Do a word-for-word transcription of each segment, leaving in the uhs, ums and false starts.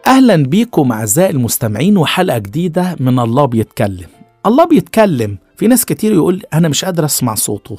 أهلا بيكم أعزائي المستمعين وحلقة جديدة من الله بيتكلم. الله بيتكلم. في ناس كتير يقول أنا مش قادر أسمع صوته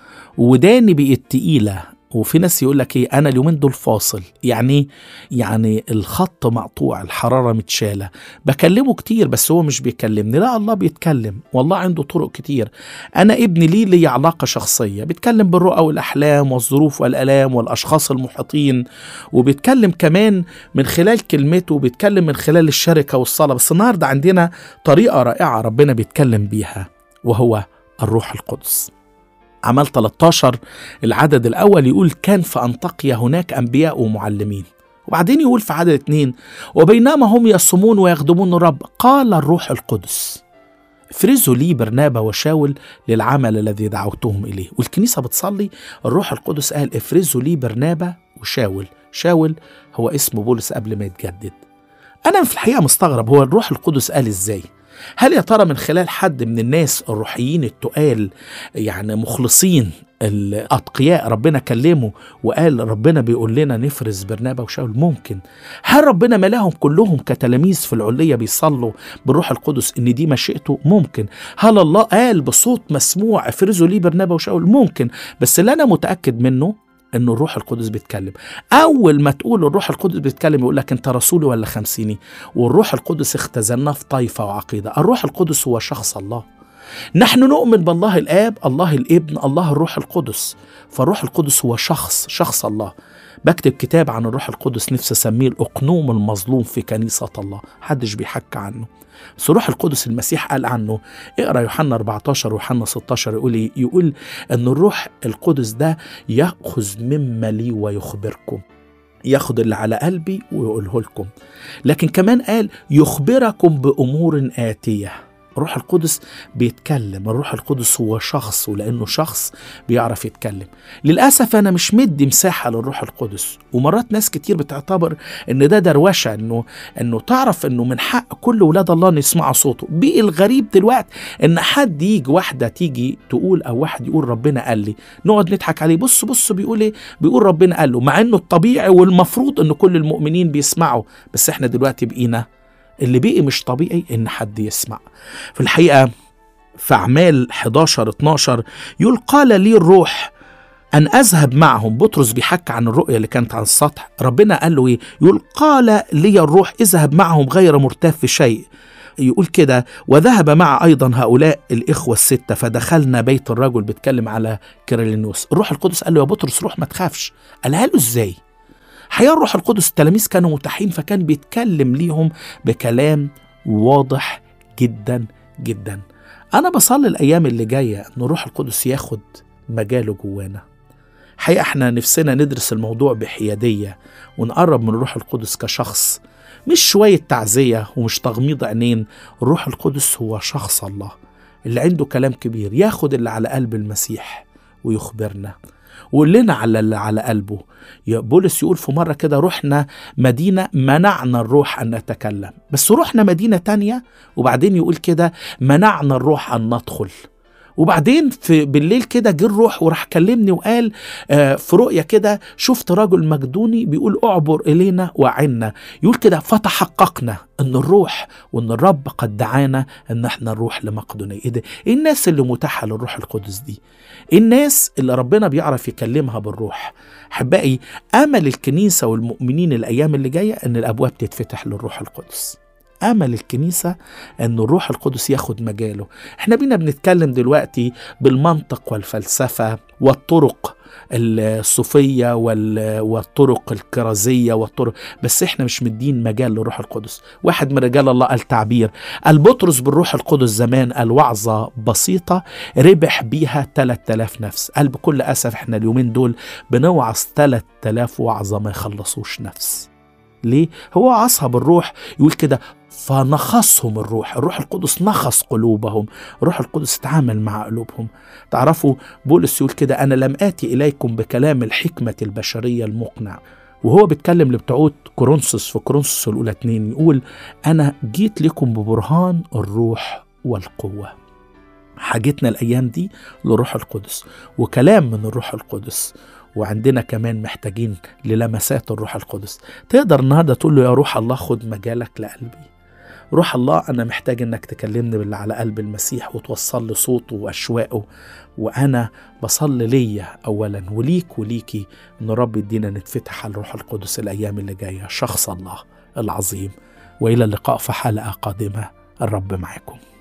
وداني بقت تقيلة، وفي ناس يقول لك ايه انا اليومين دول فاصل، يعني يعني الخط مقطوع، الحرارة متشالة، بكلمه كتير بس هو مش بيكلمني. لا، الله بيتكلم والله عنده طرق كتير. انا ابني ليه لي علاقة شخصية، بيتكلم بالرؤى والاحلام والظروف والالام والاشخاص المحيطين، وبيتكلم كمان من خلال كلمته، وبيتكلم من خلال الشركة والصلاة. بس النهاردة عندنا طريقة رائعة ربنا بيتكلم بيها، وهو الروح القدس. عمل ثلاثة عشر العدد الأول يقول كان في أنطاكيا هناك أنبياء ومعلمين، وبعدين يقول في عدد اثنين وبينما هم يصومون ويخدمون الرب قال الروح القدس افرزوا لي برنابا وشاول للعمل الذي دعوتهم إليه. والكنيسة بتصلي الروح القدس قال افرزوا لي برنابا وشاول. شاول هو اسم بولس قبل ما يتجدد. أنا في الحقيقة مستغرب، هو الروح القدس قال إزاي؟ هل يا ترى من خلال حد من الناس الروحيين التقال، يعني مخلصين الأتقياء، ربنا كلمه وقال ربنا بيقول لنا نفرز برنابا وشاول؟ ممكن. هل ربنا ملاهم كلهم كتلاميذ في العلية بيصلوا بالروح القدس إن دي مشيئته؟ ممكن. هل الله قال بصوت مسموع افرزوا لي برنابا وشاول؟ ممكن. بس اللي أنا متأكد منه انه الروح القدس بيتكلم. اول ما تقول الروح القدس بيتكلم يقول لك انت رسولي ولا خمسيني؟ والروح القدس اختزلناه في طائفة وعقيدة. الروح القدس هو شخص الله. نحن نؤمن بالله الآب، الله الابن، الله الروح القدس. فالروح القدس هو شخص شخص الله. بكتب كتاب عن الروح القدس نفسي اسميه الأقنوم المظلوم في كنيسة الله، محدش بيحكي عنه. بس الروح القدس المسيح قال عنه، اقرأ يوحنا أربعة عشر ويوحنا ستة عشر، يقول يقول ان الروح القدس ده يأخذ مما لي ويخبركم، ياخد اللي على قلبي ويقوله لكم. لكن كمان قال يخبركم بأمور آتية. الروح القدس بيتكلم. الروح القدس هو شخص، ولأنه شخص بيعرف يتكلم. للأسف أنا مش مدي مساحة للروح القدس، ومرات ناس كتير بتعتبر إن ده دروشة، إنه إنه تعرف إنه من حق كل ولاد الله إن يسمعوا صوته. بقي الغريب دلوقتي إن حد يجي، واحدة تيجي تقول أو واحد يقول ربنا قال لي، نقعد نضحك عليه. بص بص بيقول إيه؟ بيقول ربنا قال له، مع إنه الطبيعي والمفروض إن كل المؤمنين بيسمعوا. بس إحنا دلوقتي بقينا اللي بقي مش طبيعي إن حد يسمع. في الحقيقة في أعمال إحدى عشر اثنا عشر يقول قال لي الروح أن أذهب معهم. بطرس بيحكي عن الرؤية اللي كانت على السطح. ربنا قال له إيه؟ يقول قال لي الروح اذهب معهم غير مرتاب في شيء. يقول كده وذهب مع أيضا هؤلاء الإخوة الستة فدخلنا بيت الرجل. بيتكلم على كيرلينوس. الروح القدس قال له يا بطرس روح ما تخافش. قالها له إزاي؟ حقيقة الروح القدس التلاميذ كانوا متاحين، فكان بيتكلم ليهم بكلام واضح جدا جدا. أنا بصلي الأيام اللي جاية أن الروح القدس ياخد مجاله جوانا. حقيقة احنا نفسنا ندرس الموضوع بحيادية ونقرب من الروح القدس كشخص، مش شوية تعزية ومش تغميض عينين. الروح القدس هو شخص الله اللي عنده كلام كبير، ياخد اللي على قلب المسيح ويخبرنا وقول لنا على اللي على قلبه. بولس يقول في مرة كده رحنا مدينة منعنا الروح أن نتكلم، بس رحنا مدينة تانية وبعدين يقول كده منعنا الروح أن ندخل. وبعدين في بالليل كده جه الروح وراح كلمني وقال آه في رؤية كده شفت رجل مجدوني بيقول اعبر إلينا وعنا. يقول كده فتحققنا ان الروح وان الرب قد دعانا ان احنا نروح لمقدونية. ايه ده؟ إيه الناس اللي متاحة للروح القدس دي؟ إيه الناس اللي ربنا بيعرف يكلمها بالروح؟ حبائي امل الكنيسة والمؤمنين الايام اللي جاية ان الابواب تتفتح للروح القدس. أمل الكنيسة أن الروح القدس ياخد مجاله. احنا بينا بنتكلم دلوقتي بالمنطق والفلسفة والطرق الصوفية والطرق الكرازية والطرق، بس احنا مش مدين مجال للروح القدس. واحد من رجال الله قال تعبير، قال بطرس بالروح القدس زمان قال وعظة بسيطة ربح بيها ثلاثة آلاف نفس. قال بكل أسف احنا اليومين دول بنوعظ ثلاثة آلاف وعظة ما يخلصوش نفس. ليه؟ هو عصها بالروح. يقول كده فنخصهم الروح. الروح القدس نخص قلوبهم. الروح القدس تعامل مع قلوبهم. تعرفوا بولس يقول كده أنا لم آتي إليكم بكلام الحكمة البشرية المقنع. وهو بيتكلم لبتوع كورنثوس في كورنثوس الأولى اتنين يقول أنا جيت لكم ببرهان الروح والقوة. حاجتنا الأيام دي للروح القدس وكلام من الروح القدس وعندنا كمان محتاجين للمسات الروح القدس. تقدر النهاردة تقول له يا روح الله خد مجالك لقلبي. روح الله أنا محتاج أنك تكلمني باللي على قلب المسيح وتوصل لي صوته وأشواقه، وأنا بصلي ليا أولا وليك وليكي أن رب يدينا نتفتح على الروح القدس الأيام اللي جاية، شخص الله العظيم. وإلى اللقاء في حلقة قادمة، الرب معكم.